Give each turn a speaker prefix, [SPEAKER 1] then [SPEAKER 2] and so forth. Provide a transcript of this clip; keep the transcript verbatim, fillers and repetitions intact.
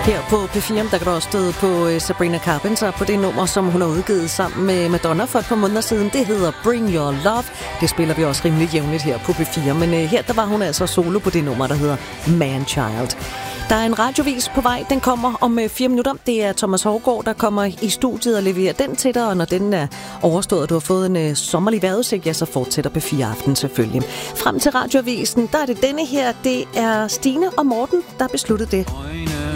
[SPEAKER 1] Her på P fire, der kan du også støde på Sabrina Carpenter på det nummer, som hun har udgivet sammen med Madonna for et par måneder siden. Det hedder Bring Your Love. Det spiller vi også rimelig jævnligt her på P fire. Men her der var hun altså solo på det nummer, der hedder Man Child. Der er en radiovis på vej. Den kommer om fire minutter. Det er Thomas Hougaard, der kommer i studiet og leverer den til dig. Og når den er overstået, og du har fået en uh, sommerlig vejrudsigt, ja, så fortsætter P fire Aften selvfølgelig. Frem til radioavisen, der er det denne her. Det er Stine og Morten, der har besluttet det.